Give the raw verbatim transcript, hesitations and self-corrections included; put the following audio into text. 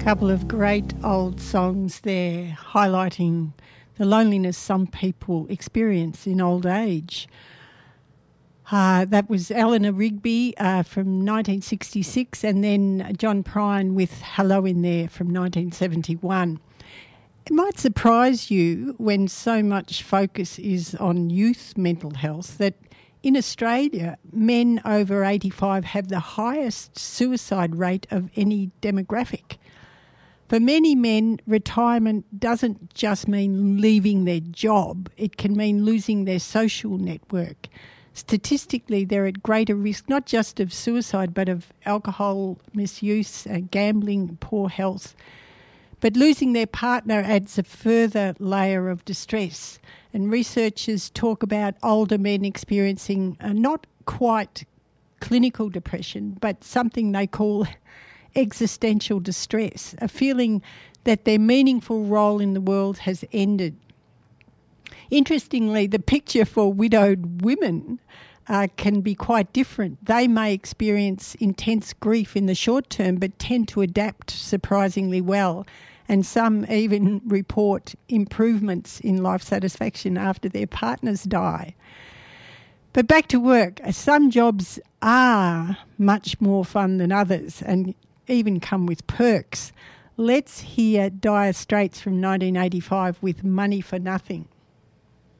Couple of great old songs there highlighting the loneliness some people experience in old age. Uh, that was Eleanor Rigby uh, from nineteen sixty-six, and then John Prine with Hello in There from nineteen seventy-one. It might surprise you when so much focus is on youth mental health that in Australia, men over eighty-five have the highest suicide rate of any demographic. For many men, retirement doesn't just mean leaving their job. It can mean losing their social network. Statistically, they're at greater risk not just of suicide but of alcohol misuse, uh, gambling, poor health. But losing their partner adds a further layer of distress. And researchers talk about older men experiencing uh, not quite clinical depression, but something they call existential distress, a feeling that their meaningful role in the world has ended. Interestingly, the picture for widowed women uh, can be quite different. They may experience intense grief in the short term but tend to adapt surprisingly well, and some even report improvements in life satisfaction after their partners die. But back to work. Some jobs are much more fun than others and even come with perks. Let's hear Dire Straits from nineteen eighty-five with Money for Nothing.